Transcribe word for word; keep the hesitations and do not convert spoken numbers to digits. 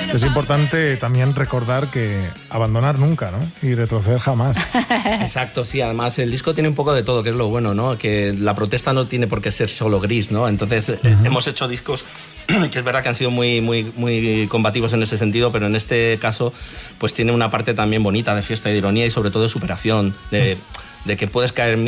Es importante también recordar que abandonar nunca, ¿no? Y retroceder jamás. Exacto, sí. Además, el disco tiene un poco de todo, que es lo bueno, ¿no? Que la protesta no tiene por qué ser solo gris, ¿no? Entonces, uh-huh. eh, hemos hecho discos que es verdad que han sido muy, muy, muy combativos en ese sentido, pero en este caso, pues tiene una parte también bonita de fiesta y de ironía y sobre todo de superación, de, de que puedes caer